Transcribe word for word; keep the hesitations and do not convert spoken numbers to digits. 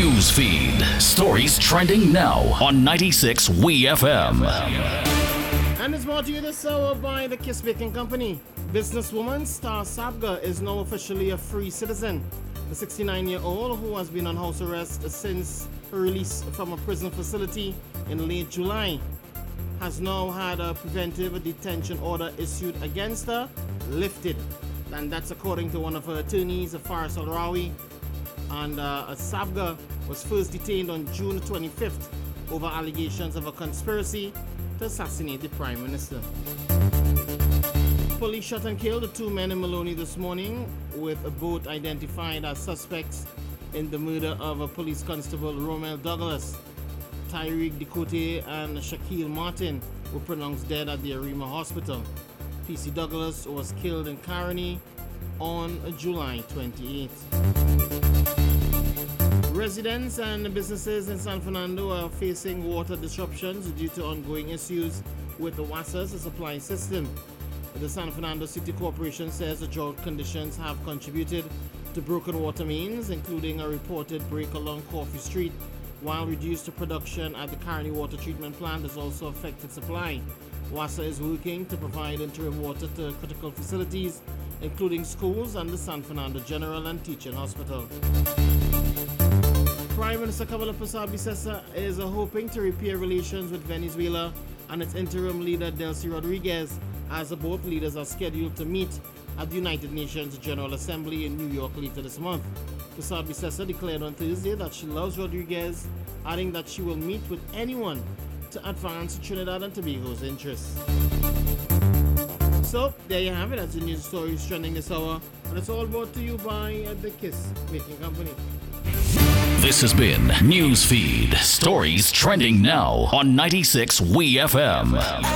News feed. Stories trending now on ninety-six W E F M. And it's brought to you this hour by the Kiss Baking Company. Businesswoman Star Sabga is now officially a free citizen. The sixty-nine-year-old, who has been on house arrest since her release from a prison facility in late July, has now had a preventive detention order issued against her lifted. And that's according to one of her attorneys, Faris Al-Rawi. And uh, Sabga was first detained on June twenty-fifth over allegations of a conspiracy to assassinate the Prime Minister. Police shot and killed the two men in Maloney this morning, with both identified as suspects in the murder of a police constable, Romel Douglas. Tyreek Decote and Shaquille Martin were pronounced dead at the Arima Hospital. P C Douglas was killed in Caroni on July twenty-eighth. Residents and businesses in San Fernando are facing water disruptions due to ongoing issues with the WASA's supply system. The San Fernando City Corporation says the drought conditions have contributed to broken water mains, including a reported break along Coffee Street, while reduced production at the Caroni Water Treatment Plant has also affected supply. WASA is working to provide interim water to critical facilities, including schools and the San Fernando General and Teaching Hospital. Prime Minister Kamala Persad-Bissessar is uh, hoping to repair relations with Venezuela and its interim leader Delcy Rodriguez, as uh, both leaders are scheduled to meet at the United Nations General Assembly in New York later this month. Persad-Bissessar declared on Thursday that she loves Rodriguez, adding that she will meet with anyone to advance Trinidad and Tobago's interests. So, there you have it. That's the news stories trending this hour. And it's all brought to you by uh, the Kiss Baking Company. This has been News Feed. Stories trending now on ninety-six W E F M.